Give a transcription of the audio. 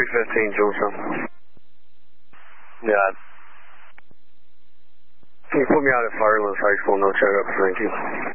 315, Georgetown. Yeah. Can you put me out at Firelands High School? No checkups, thank you.